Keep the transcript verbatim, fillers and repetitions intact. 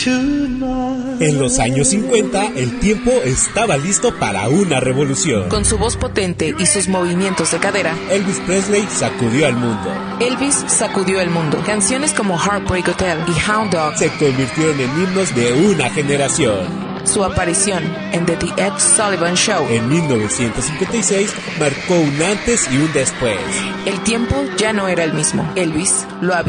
En los años cincuenta, el tiempo estaba listo para una revolución. Con su voz potente y sus movimientos de cadera, Elvis Presley sacudió al mundo. Elvis sacudió el mundo. Canciones como Heartbreak Hotel y Hound Dog se convirtieron en himnos de una generación. Su aparición en The, The Ed Sullivan Show en mil novecientos cincuenta y seis marcó un antes y un después. El tiempo ya no era el mismo. Elvis lo había